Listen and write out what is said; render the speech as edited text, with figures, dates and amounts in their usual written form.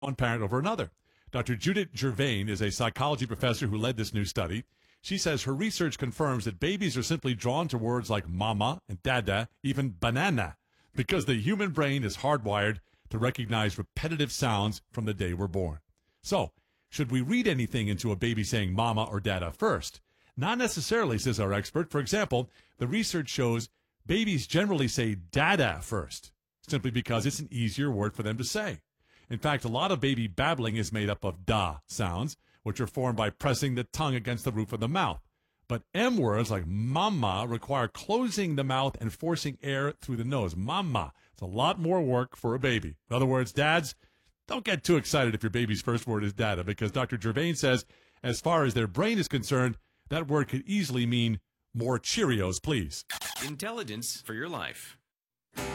one parent over another. Dr. Judith Gervain is a psychology professor who led this new study. She says her research confirms that babies are simply drawn to words like mama and dada, even banana, because the human brain is hardwired to recognize repetitive sounds from the day we're born. So, should we read anything into a baby saying mama or dada first? Not necessarily, says our expert. For example, the research shows babies generally say dada first, simply because it's an easier word for them to say. In fact, a lot of baby babbling is made up of da sounds, which are formed by pressing the tongue against the roof of the mouth. But M words like mama require closing the mouth and forcing air through the nose. Mama. It's a lot more work for a baby. In other words, dads, don't get too excited if your baby's first word is dada, because Dr. Gervain says, as far as their brain is concerned, that word could easily mean more Cheerios, please. Intelligence for your life.